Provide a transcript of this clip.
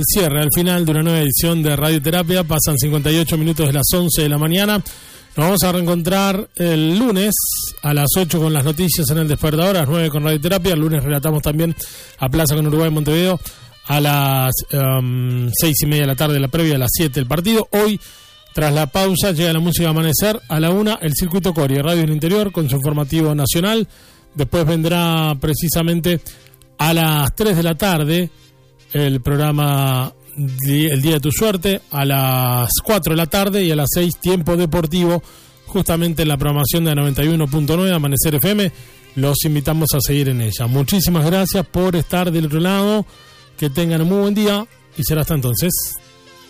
Cierre al final de una nueva edición de Radioterapia. Pasan 58 minutos de las 11 de la mañana. Nos vamos a reencontrar el lunes a las 8 con las noticias en El Despertador, a las 9 con Radioterapia. El lunes relatamos también a Plaza con Uruguay Montevideo a las 6:30 de la tarde, la previa, a las 7 el partido. Hoy, tras la pausa, llega la música Amanecer. A la 1 el Circuito Cori, Radio del Interior, con su informativo nacional. Después vendrá precisamente a las 3 de la tarde el programa El Día de tu Suerte, a las 4 de la tarde, y a las 6 Tiempo Deportivo, justamente en la programación de 91.9 Amanecer FM. Los invitamos a seguir en ella. Muchísimas gracias por estar del otro lado, que tengan un muy buen día y será hasta entonces.